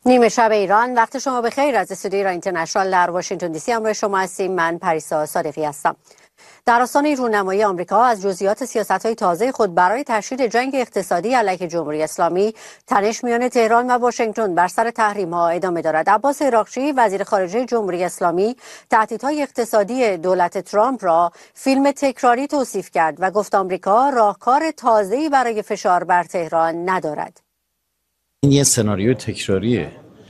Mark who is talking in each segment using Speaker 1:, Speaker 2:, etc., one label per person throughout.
Speaker 1: نیمه شب ایران، وقت شما بخیر. از استودیوی ایران اینترنشنال در واشنگتن دی سی همراه شما هستیم. من پریسا صادقی هستم. در آستانه رونمایی آمریکا از جزئیات سیاست‌های تازه خود برای تشدید جنگ اقتصادی علیه جمهوری اسلامی، تنش میان تهران و واشنگتن بر سر تحریم‌ها ادامه دارد. عباس عراقچی، وزیر خارجه جمهوری اسلامی، تهدیدهای اقتصادی دولت ترامپ را فیلم تکراری توصیف کرد و گفت آمریکا راهکار تازه‌ای برای فشار بر تهران ندارد.
Speaker 2: این یه سناریوی تکراریه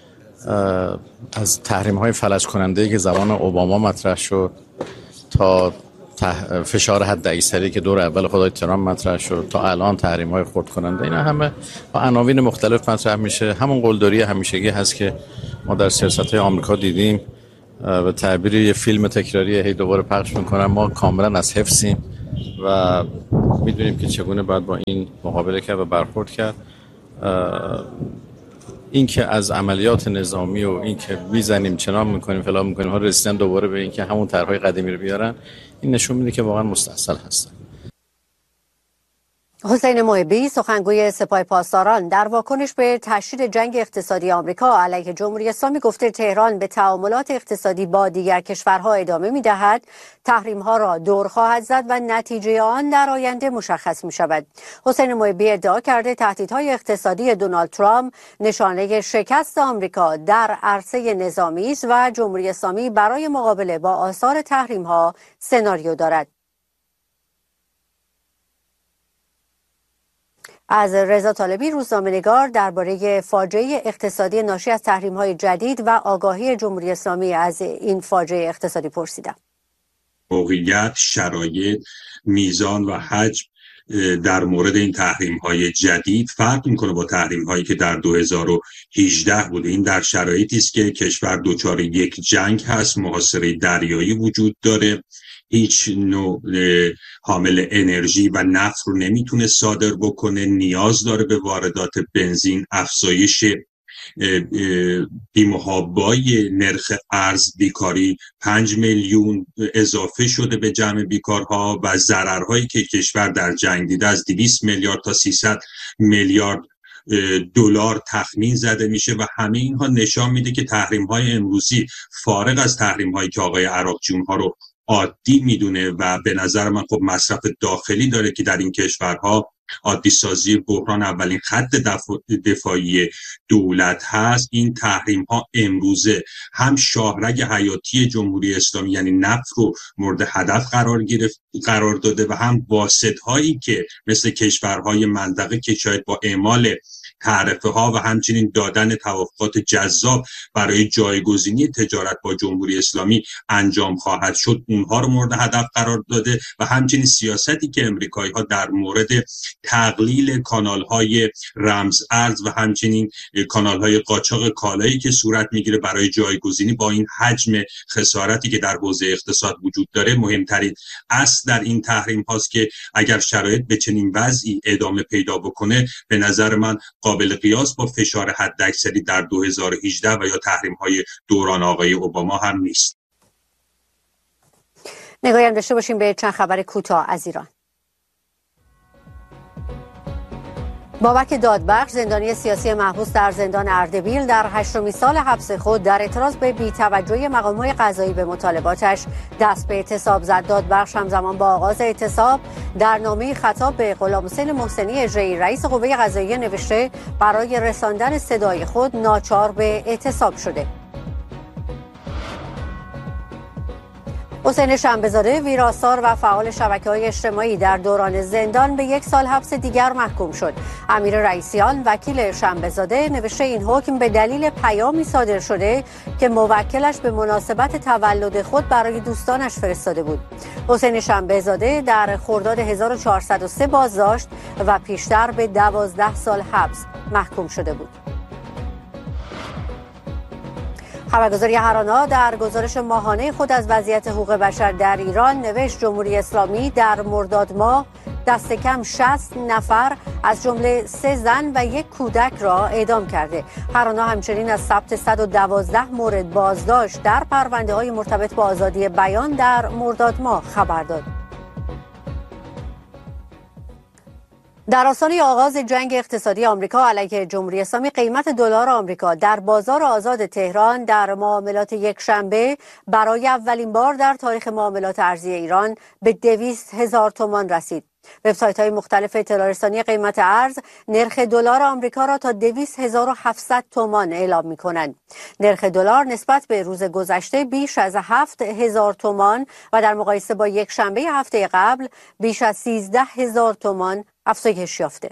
Speaker 2: از تحریم‌های فلج کننده که زمان اوباما مطرح شد تا فشار حد اکثری که دور اول خدای ترامپ مطرح شد تا الان تحریم‌های خرد کننده. اینا همه با عناوین مختلف مطرح میشه. همون قلدری همیشگی هست که ما در سیاست‌های آمریکا دیدیم. به تعبیر یه فیلم تکراری هی دوباره پخش میکنن. ما کاملا از حفظیم و میدونیم که چگونه باید با این مقابله کرد و برخورد کرد. این که از عملیات نظامی و این که میزنیم چنان میکنیم فلان میکنیم ها رسیدن دوباره به این که همون طرحهای قدیمی رو بیارن، این نشون میده که واقعا مستعصل هستن.
Speaker 1: حسین محبی، سخنگوی سپاه پاسداران، در واکنش به تشدید جنگ اقتصادی آمریکا علیه جمهوری اسلامی گفته تهران به تعاملات اقتصادی با دیگر کشورها ادامه می‌دهد، تحریم‌ها را دور خواهد زد و نتیجه آن در آینده مشخص می‌شود. حسین محبی ادعا کرده تهدیدهای اقتصادی دونالد ترامپ نشانه شکست آمریکا در عرصه نظامی است و جمهوری اسلامی برای مقابله با آثار تحریم‌ها سناریو دارد. از رضا طالبی، روزنامه‌نگار، درباره فاجعه اقتصادی ناشی از تحریم‌های جدید و آگاهی جمهوری اسلامی از این فاجعه اقتصادی پرسیدم.
Speaker 3: موقعیت، شرایط، میزان و حجم در مورد این تحریم‌های جدید فرق می‌کنه با تحریم‌هایی که در 2018 بوده. این در شرایطی است که کشور دچار یک جنگ هست، محاصره دریایی وجود داره، هیچ نوع حامل انرژی و نفت رو نمیتونه صادر بکنه، نیاز داره به واردات بنزین، افزایش بی‌محابای نرخ ارز، بیکاری 5 میلیون اضافه شده به جمع بیکارها و ضررهایی که کشور در جنگ دیده از 200 میلیارد تا 300 میلیارد دلار تخمین زده میشه و همه اینها نشان میده که تحریم‌های امروزی فارغ از تحریم‌هایی که آقای عراقچی اونها رو عادی میدونه و به نظر من خب مصرف داخلی داره که در این کشورها عادی سازی بحران اولین خط دفاعی دولت هست، این تحریم ها امروزه هم شاهرگ حیاتی جمهوری اسلامی یعنی نفت رو مورد هدف قرار داده و هم واسط هایی که مثل کشورهای منطقه که شاید با اعمال تعرفه ها و همچنین دادن توافقات جذاب برای جایگزینی تجارت با جمهوری اسلامی انجام خواهد شد، اونها رو مورد هدف قرار داده و همچنین سیاستی که امریکایی ها در مورد تقلیل کانال های رمز ارز و همچنین کانال های قاچاق کالایی که صورت میگیره برای جایگزینی با این حجم خسارتی که در حوزه اقتصاد وجود داره، مهمترین اصل در این تحریم هاست که اگر شرایط به چنین وضعی ادامه پیدا بکنه به نظر من قابل قیاس با فشار حداکثری در 2018 و یا تحریم‌های دوران آقای اوباما هم نیست.
Speaker 1: نگاهی هم داشته باشیم به چند خبر کوتاه از ایران. بابک دادبخش، زندانی سیاسی محبوس در زندان اردبیل، در 8مین سال حبس خود در اعتراض به بی‌توجهی مقام‌های قضایی به مطالباتش دست به اعتصاب زد. دادبخش همزمان با آغاز اعتصاب در نامه خطاب به غلامحسین محسنی اجرایی رئیس قوه قضاییه نوشته برای رساندن صدای خود ناچار به اعتصاب شده. حسین شنبه‌زاده، ویراستار و فعال شبکه‌های اجتماعی، در دوران زندان به 1 سال حبس دیگر محکوم شد. امیر رئیسیان، وکیل شنبه‌زاده، نوشته این حکم به دلیل پیامی صادر شده که موکلش به مناسبت تولد خود برای دوستانش فرستاده بود. حسین شنبه‌زاده در خرداد 1403 بازداشت و پیشتر به 12 سال حبس محکوم شده بود. خبرگزاری هرانا در گزارش ماهانه خود از وضعیت حقوق بشر در ایران نوشت جمهوری اسلامی در مرداد ماه دست کم 60 نفر از جمله 3 زن و 1 کودک را اعدام کرده. هرانا همچنین از ثبت 112 مورد بازداشت در پرونده‌های مرتبط با آزادی بیان در مرداد ماه خبر داد. در آستانه آغاز جنگ اقتصادی آمریکا علیه جمهوری اسلامی، قیمت دلار آمریکا در بازار آزاد تهران در معاملات یکشنبه برای اولین بار در تاریخ معاملات ارزی ایران به 200,000 تومان رسید. وبسایت‌های مختلف اطلاع رسانی قیمت ارز نرخ دلار آمریکا را تا 200,700 تومان اعلام می‌کنند. نرخ دلار نسبت به روز گذشته بیش از 7,000 تومان و در مقایسه با یک شنبه هفته قبل بیش از 13,000 تومان افزایش یافته.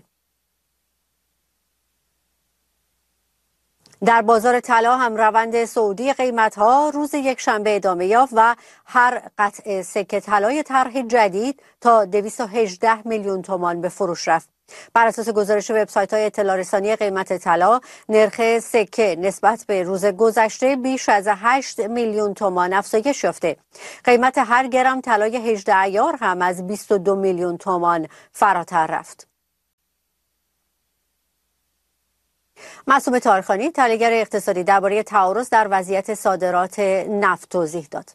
Speaker 1: در بازار طلا هم روند صعودی قیمت‌ها روز یک شنبه ادامه یافت و هر قطعه سکه طلای طرح جدید تا 218 میلیون تومان به فروش رفت. بر اساس گزارش وبسایت‌های اطلاع رسانی قیمت طلا، نرخ سکه نسبت به روز گذشته بیش از 8 میلیون تومان افزایش یافته. قیمت هر گرم طلای 18 عیار هم از 22 میلیون تومان فراتر رفت. معصومه طاهرخانی، تحلیلگر اقتصادی، درباره تعارض در وضعیت صادرات نفت توضیح داد.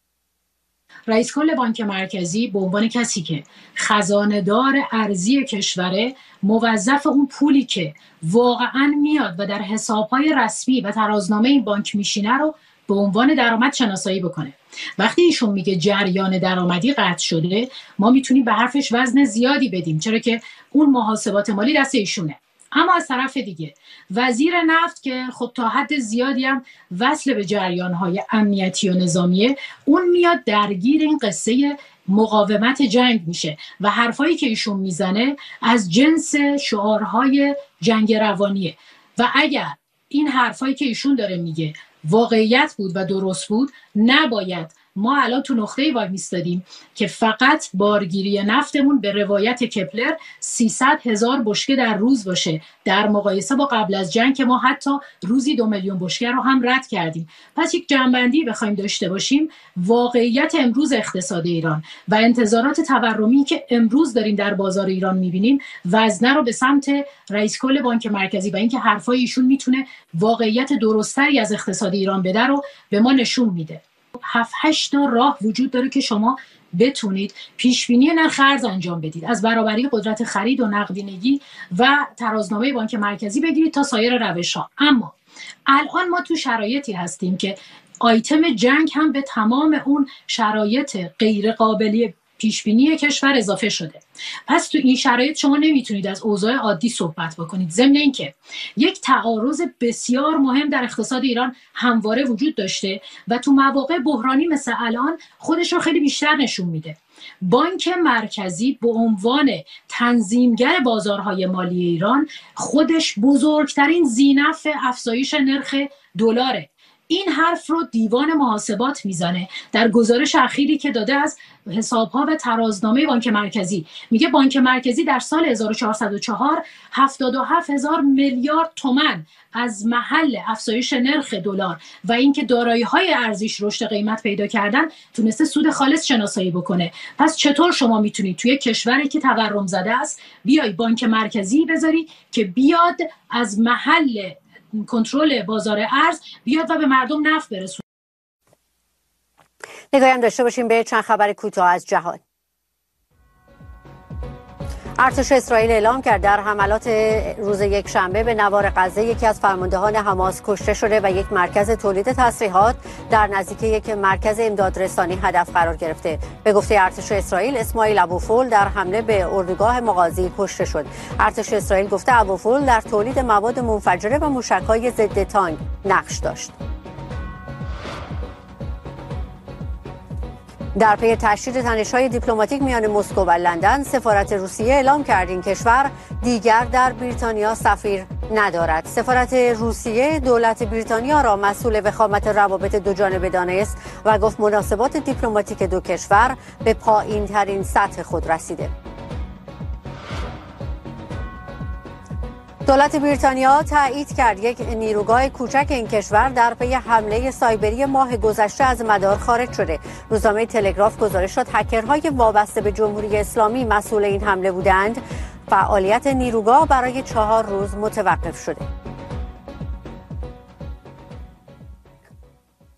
Speaker 4: رئیس کل بانک مرکزی به عنوان کسی که خزانه‌دار ارزی کشوره، موظف اون پولی که واقعا میاد و در حساب‌های رسمی و ترازنامه این بانک میشینه رو به عنوان درآمد شناسایی بکنه. وقتی ایشون میگه جریان درآمدی قطع شده، ما میتونیم به حرفش وزن زیادی بدیم، چرا که اون محاسبات مالی دست ایشونه. اما از طرف دیگه وزیر نفت که خب تا حد زیادی هم وصل به جریان‌های امنیتی و نظامیه، اون میاد درگیر این قصه مقاومت جنگ میشه و حرفایی که ایشون میزنه از جنس شعارهای جنگ روانیه و اگر این حرفایی که ایشون داره میگه واقعیت بود و درست بود، نباید ما الان تو نقطه‌ای وای میستادیم که فقط بارگیری نفتمون به روایت کپلر 300,000 بشکه در روز باشه، در مقایسه با قبل از جنگ که ما حتی روزی 2 میلیون بشکه رو هم رد کردیم. پس یک جنبندی بخوایم داشته باشیم، واقعیت امروز اقتصاد ایران و انتظارات تورمی که امروز داریم در بازار ایران میبینیم، وزنه رو به سمت رئیس کل بانک مرکزی و اینکه حرفای ایشون میتونه واقعیت درستری از اقتصاد ایران بده رو به ما نشون میده. 7-8 تا راه وجود داره که شما بتونید پیشبینی نرخ ارز انجام بدید، از برابری قدرت خرید و نقدینگی و ترازنامه بانک مرکزی بگیرید تا سایر روش‌ها. اما الان ما تو شرایطی هستیم که آیتم جنگ هم به تمام اون شرایط غیر قابل پیشبینی کشور اضافه شده. پس تو این شرایط شما نمیتونید از اوضاع عادی صحبت بکنید، ضمن اینکه یک تعارض بسیار مهم در اقتصاد ایران همواره وجود داشته و تو مواقع بحرانی مثل الان خودش رو خیلی بیشتر نشون میده. بانک مرکزی به عنوان تنظیمگر بازارهای مالی ایران خودش بزرگترین ذینفع افزایش نرخ دلاره. این حرف رو دیوان محاسبات میزنه در گزارش اخیری که داده از حسابها و ترازنامه بانک مرکزی. میگه بانک مرکزی در سال 1404 77,000 میلیارد تومان از محل افزایش نرخ دلار و اینکه دارایی‌های ارزش رشد قیمت پیدا کردن تونسته سود خالص شناسایی بکنه. پس چطور شما میتونید توی کشوری که تورم زده است بیای بانک مرکزی بذاری که بیاد از محل کنترل بازار ارز بیاد و به مردم نفت برسونه؟
Speaker 1: نگاهی هم داشته باشیم به چند خبر کوتاه از جهان. ارتش اسرائیل اعلام کرد در حملات روز یک شنبه به نوار غزه یکی از فرماندهان حماس کشته شده و یک مرکز تولید تسلیحات در نزدیک یک مرکز امدادرسانی هدف قرار گرفته. به گفته ارتش اسرائیل، اسماعیل ابوفول در حمله به اردوگاه مغازی کشته شد. ارتش اسرائیل گفته ابوفول در تولید مواد منفجره و موشک‌های ضد تانک نقش داشت. در پی تشدید تنش‌های دیپلماتیک میان مسکو و لندن، سفارت روسیه اعلام کرد این کشور دیگر در بریتانیا سفیر ندارد. سفارت روسیه دولت بریتانیا را مسئول وخامت روابط دوجانبه دانست و گفت مناسبات دیپلماتیک دو کشور به پایین‌ترین سطح خود رسیده. دولت بریتانیا تایید کرد یک نیروگاه کوچک این کشور در پی حمله سایبری ماه گذشته از مدار خارج شده. روزنامه تلگراف گزارش داد هکرهای وابسته به جمهوری اسلامی مسئول این حمله بودند. فعالیت نیروگاه برای 4 روز متوقف شده.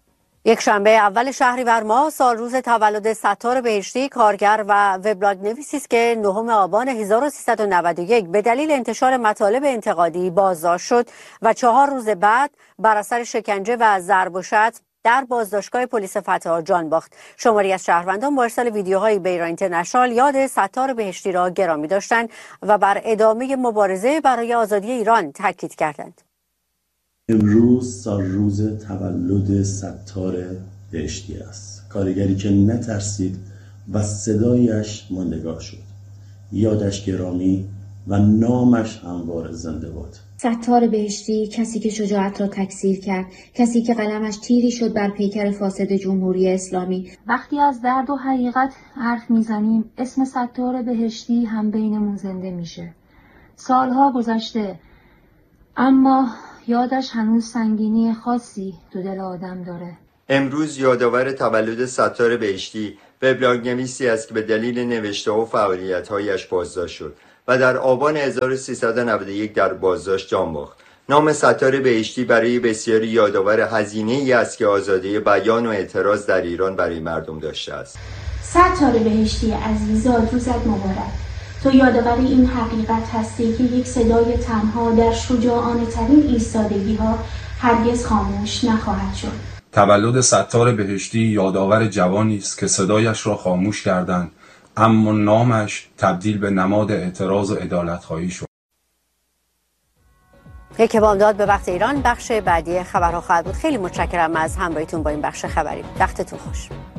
Speaker 1: یک شنبه اول شهریور ماه سال روز تولد ستار بهشتی، کارگر و وبلاگ نویسی است که 9 آبان 1391 به دلیل انتشار مطالب انتقادی بازداشت شد و 4 روز بعد بر اثر شکنجه و ضرب و شتم در بازداشتگاه پلیس فتح جان باخت. شماری از شهروندان با ارسال ویدیوهای به ایران اینترنشنال یاد ستار بهشتی را گرامی داشتند و بر ادامه مبارزه برای آزادی ایران تاکید کردند.
Speaker 5: امروز سال روز تولد ستار بهشتی است، کارگری که نترسید و صدایش ماندگار شد. یادش گرامی و نامش همواره زنده باد.
Speaker 6: ستار بهشتی، کسی که شجاعت را تکثیر کرد، کسی که قلمش تیری شد بر پیکر فاسد جمهوری اسلامی.
Speaker 7: وقتی از درد و حقیقت حرف میزنیم اسم ستار بهشتی هم بینمون زنده میشه. سالها گذشته اما یادش هنوز سنگینی خاصی تو دل آدم داره.
Speaker 8: امروز یادآور تولد ستار بهشتی، وبلاگ نویسی است که به دلیل نوشته و فعالیت‌هایش بازداشت شد و در آبان 1391 در بازداشت جان باخت. نام ستار بهشتی برای بسیاری یادآور هزینه‌ای است که آزادی بیان و اعتراض در ایران برای مردم داشته است.
Speaker 9: ستار بهشتی عزیز، روزت مبارک. تو یادآور این حقیقت هستی که یک صدای تنها در شجاعانه ترین ایستادگی‌ها هرگز خاموش نخواهد شد.
Speaker 10: تولد ستار بهشتی یادآور جوانی است که صدایش را خاموش کردند، اما نامش تبدیل به نماد اعتراض و عدالت‌خواهی شد.
Speaker 1: یک بامداد به وقت ایران، بخش بعدی خبرها خواهد بود. خیلی متشکرم از همراهیتون با این بخش خبری. وقتتون خوش.